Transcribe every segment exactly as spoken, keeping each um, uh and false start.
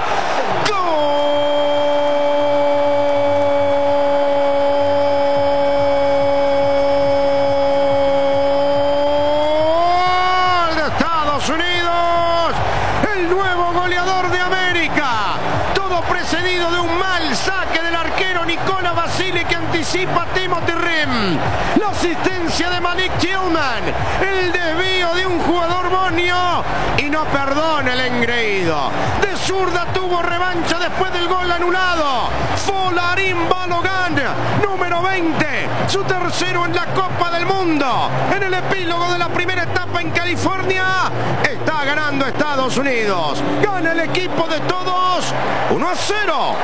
Precedido de un mal saque del arquero Nikola Vasili, que anticipa a Timothy Rim. La asistencia de Malik Tillman. El desvío de un jugador bosnio. Y no perdona el engreído. De zurda tuvo revancha después del gol anulado. Folarin Balogan, número veinte. Su tercero en la Copa del Mundo. En el epílogo de la primera etapa en California. Está ganando Estados Unidos. Gana el equipo de todos. uno a cero.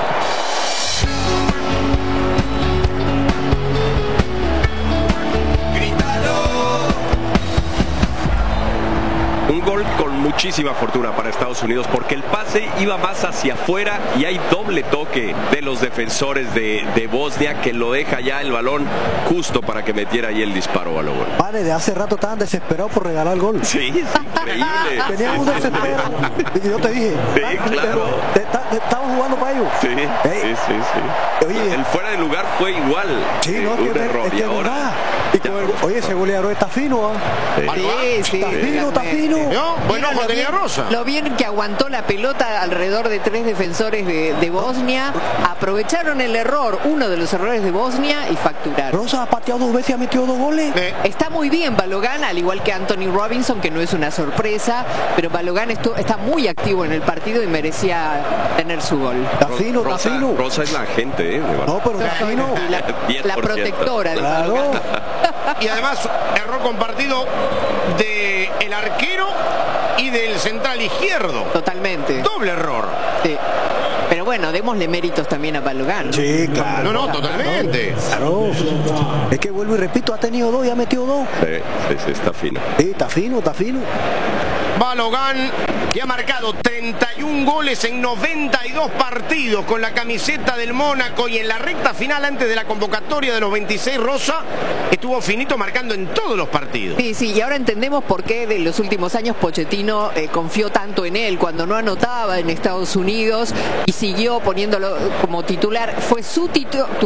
Un gol con muchísima fortuna para Estados Unidos, porque el pase iba más hacia afuera y hay doble toque de los defensores de, de Bosnia, que lo deja ya el balón justo para que metiera ahí el disparo. Balón. Vale, de hace rato estaban desesperados por regalar el gol. Sí, es increíble. Teníamos un desespero. Y yo te dije, sí, claro. Te, te, te, estamos jugando para ellos. Sí, sí, sí, sí. Oye, el fuera de lugar fue igual. Sí, no, un que error. Es que y es ahora, verdad. Y con el, oye, ese goleador está fino, ¿eh? Sí, sí. Está fino, está fino. ¿No? Bueno, lo tenía bien, Rosa. Lo bien que aguantó la pelota alrededor de tres defensores de, de Bosnia. Aprovecharon el error, uno de los errores de Bosnia, y facturaron. Rosa ha pateado dos veces y ha metido dos goles. Eh. Está muy bien Balogan, al igual que Anthony Robinson, que no es una sorpresa, pero Balogan estuvo, está muy activo en el partido y merecía tener su gol. Está fino, está Rosa, fino. Rosa es la gente, ¿eh? No, pero está fino. La, la protectora de Claro. Balogan. Y además, error compartido de el arquero y del central izquierdo. Totalmente. Doble error. Sí. Pero bueno, démosle méritos también a Balogan, ¿no? Sí, claro. No, no, totalmente. Claro. Es que vuelvo y repito, ha tenido dos y ha metido dos. Sí, sí, sí, está fino. Sí, está fino, está fino. Balogan, que ha marcado treinta y un goles en noventa y dos partidos con la camiseta del Mónaco, y en la recta final antes de la convocatoria de los veintiséis Rosa estuvo finito marcando en todos los partidos. Sí, sí, y ahora entendemos por qué de los últimos años Pochettino eh, confió tanto en él cuando no anotaba en Estados Unidos y siguió poniéndolo como titular. Fue su titular.